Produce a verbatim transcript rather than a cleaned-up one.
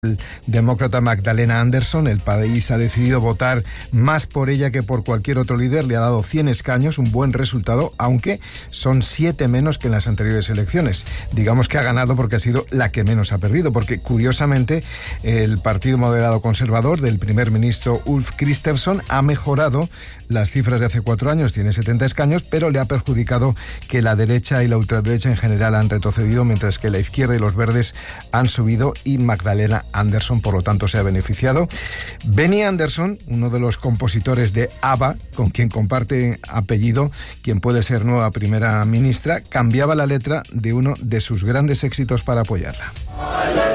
El demócrata Magdalena Andersson. El país ha decidido votar más por ella que por cualquier otro líder. Le ha dado cien escaños, un buen resultado, aunque son siete menos que en las anteriores elecciones. Digamos que ha ganado porque ha sido la que menos ha perdido, porque curiosamente el partido moderado conservador del primer ministro Ulf Kristersson ha mejorado las cifras de hace cuatro años, tiene setenta escaños, pero le ha perjudicado que la derecha y la ultraderecha en general han retrocedido, mientras que la izquierda y los verdes han subido y Magdalena Andersson, por lo tanto, se ha beneficiado. Benny Andersson, uno de los compositores de ABBA, con quien comparte apellido, quien puede ser nueva primera ministra, cambiaba la letra de uno de sus grandes éxitos para apoyarla.